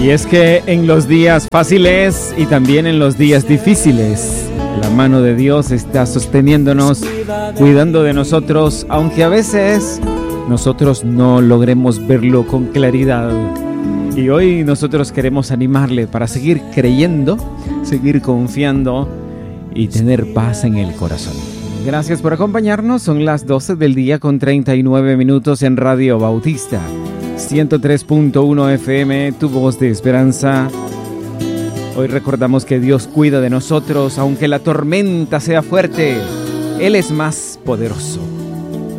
Y es que en los días fáciles y también en los días difíciles, la mano de Dios está sosteniéndonos, cuidando de nosotros, aunque a veces nosotros no logremos verlo con claridad. Y hoy nosotros queremos animarle para seguir creyendo, seguir confiando y tener paz en el corazón. Gracias por acompañarnos. Son las 12 del día con 39 minutos en Radio Bautista 103.1 FM, tu voz de esperanza. Hoy recordamos que Dios cuida de nosotros, aunque la tormenta sea fuerte. Él es más poderoso.